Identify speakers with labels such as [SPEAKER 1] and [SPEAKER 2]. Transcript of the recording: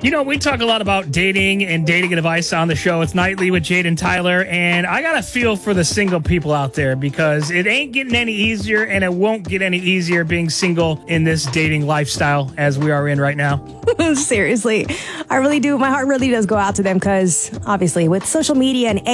[SPEAKER 1] You know, we talk a lot about dating and dating advice on the show. It's Nightly with Jade and Tyler, and I got a feel for the single people out there because it ain't getting any easier, and it won't get any easier being single in this dating lifestyle as we are in right now.
[SPEAKER 2] Seriously, I really do. My heart really does go out to them because obviously with social media and